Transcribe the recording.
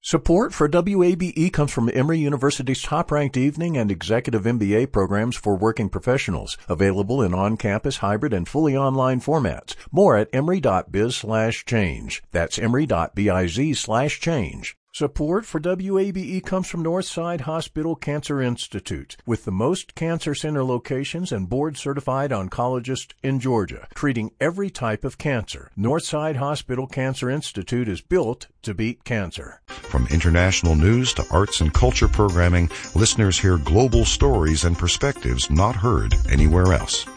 Support for WABE comes from Emory University's top-ranked evening and executive MBA programs for working professionals, available in on-campus, hybrid, and fully online formats. More at emory.biz/change. That's emory.biz/change. Support for WABE comes from Northside Hospital Cancer Institute, with the most cancer center locations and board-certified oncologist in Georgia, treating every type of cancer. Northside Hospital Cancer Institute is built to beat cancer. From international news to arts and culture programming, listeners hear global stories and perspectives not heard anywhere else.